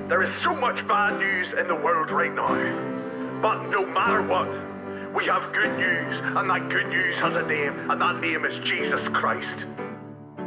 There is so much bad news in the world right now. But no matter what, we have good news, and that good news has a name, and that name is Jesus Christ.